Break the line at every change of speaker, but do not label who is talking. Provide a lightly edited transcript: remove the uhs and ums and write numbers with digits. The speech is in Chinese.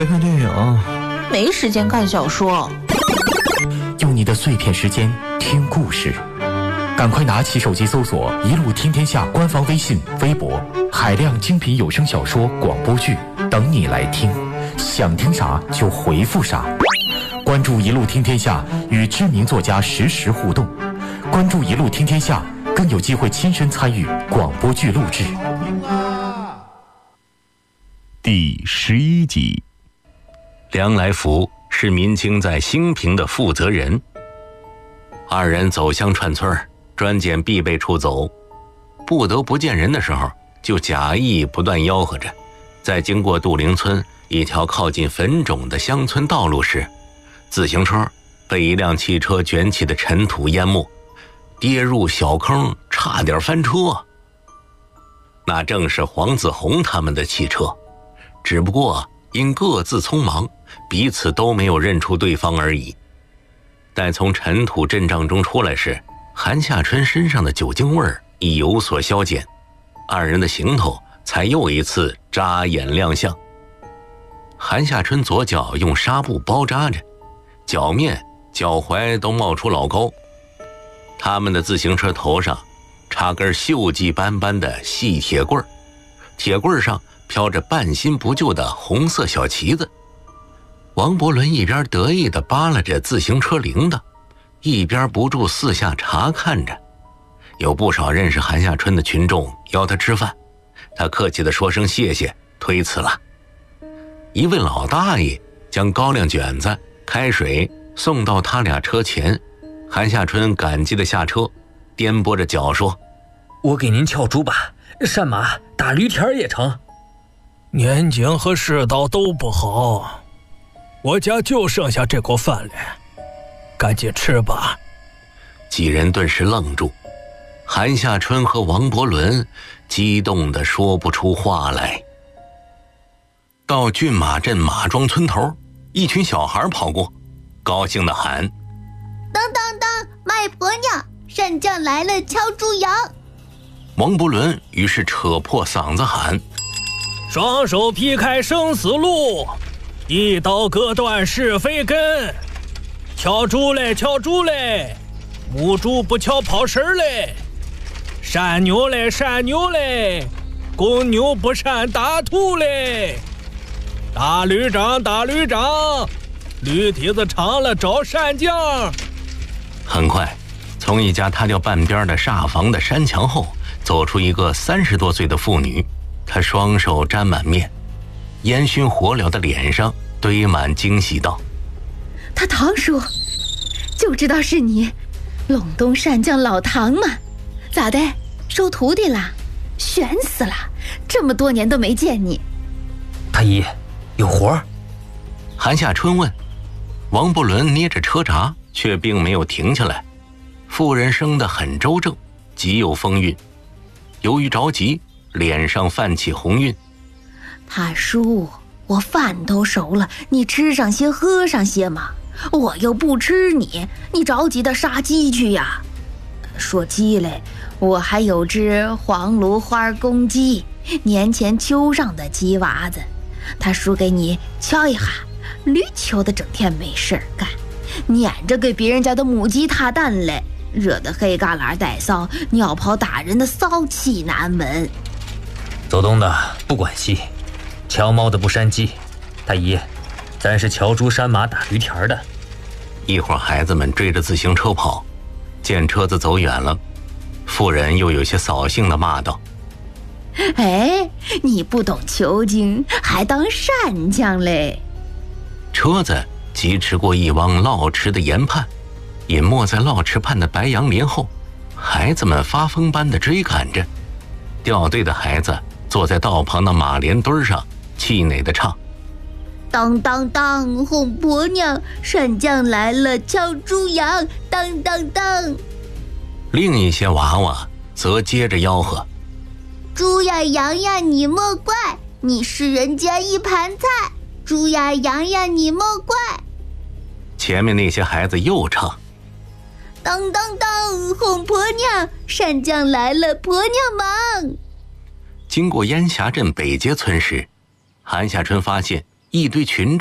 看电影，
没时间看小说。
用你的碎片时间听故事，赶快拿起手机搜索“一路听天下”官方微信、微博，海量精品有声小说、广播剧等你来听。想听啥就回复啥。关注“一路听天下”，与知名作家实时互动。关注“一路听天下”，更有机会亲身参与广播剧录制。
第11集。梁来福是民清在兴平的负责人。二人走向串村，专捡必备处走，不得不见人的时候，就假意不断吆喝着。在经过杜陵村一条靠近坟冢的乡村道路时，自行车被一辆汽车卷起的尘土淹没，跌入小坑，差点翻车。那正是黄子红他们的汽车，只不过因各自匆忙，彼此都没有认出对方而已。待从尘土阵仗中出来时，韩夏春身上的酒精味已有所消减，二人的行头才又一次扎眼亮相。韩夏春左脚用纱布包扎着，脚面、脚踝都冒出老高。他们的自行车头上插根锈迹斑斑的细铁棍，铁棍上飘着半新不旧的红色小旗子。王伯伦一边得意地扒拉着自行车铃铛，一边不住四下查看着。有不少认识韩夏春的群众邀他吃饭，他客气地说声谢谢，推辞了。一位老大爷将高粱卷子、开水送到他俩车前，韩夏春感激地下车，颠簸着脚说：“
我给您撬猪吧，善马打驴田也成。”
年景和世道都不好，我家就剩下这口饭了，赶紧吃吧。
几人顿时愣住，韩夏春和王伯伦激动地说不出话来。到骏马镇马庄村头，一群小孩跑过，高兴地喊：“
当当当，卖婆娘，善将来了，敲猪羊！”
王伯伦于是扯破嗓子喊：“
双手劈开生死路，一刀割断是非根，敲猪嘞，敲猪嘞，母猪不敲跑神嘞，善牛嘞，善牛嘞，公牛不善打兔嘞，打驴长，打驴长，驴蹄子长了找善将。”
很快，从一家他叫半边的煞房的山墙后走出一个30多岁的妇女，她双手沾满面，烟熏火燎的脸上堆满惊喜道：“
他唐叔，就知道是你，陇东善将老唐嘛，咋的，收徒弟了？悬死了，这么多年都没见你。”
太医，有活儿？
韩夏春问。王伯伦捏着车闸，却并没有停下来。妇人生得很周正，极有风韵，由于着急，脸上泛起红晕。
“大叔，我饭都熟了，你吃上些喝上些嘛，我又不吃你着急的杀鸡去呀。说鸡嘞，我还有只黄芦花公鸡，年前秋上的鸡娃子，他叔给你敲一下，驴求的整天没事儿干，撵着给别人家的母鸡踏蛋嘞，惹得黑旮旯带骚，尿泡打人的骚气难闻。
走东的不管西，敲猫的不扇鸡。太医，咱是敲猪山马打驴田的。
一会儿孩子们追着自行车跑，见车子走远了，妇人又有些扫兴地骂道：“
哎，你不懂求经，还当善将嘞！”
车子疾驰过一汪涝池的沿畔，隐没在涝池畔的白杨林后，孩子们发疯般地追赶着。掉队的孩子坐在道旁的马连墩上，气馁地唱：“
当当当，哄婆娘，善将来了，敲猪羊，当当当。”
另一些娃娃则接着吆喝：“
猪呀羊呀你莫怪，你是人家一盘菜，猪呀羊呀你莫怪。”
前面那些孩子又唱：“
当当当，哄婆娘，善将来了，婆娘忙。”
经过烟霞镇北街村时，韩夏春发现一堆群